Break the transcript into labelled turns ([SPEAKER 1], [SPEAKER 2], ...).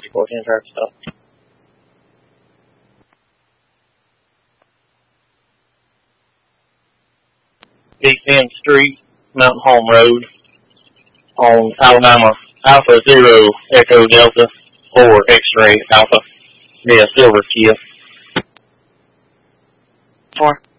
[SPEAKER 1] 14 traffic stop. East End Street, Mountain Home Road, on Alabama Alpha Zero Echo Delta 4 X-Ray Alpha via Silver Kia.
[SPEAKER 2] 4.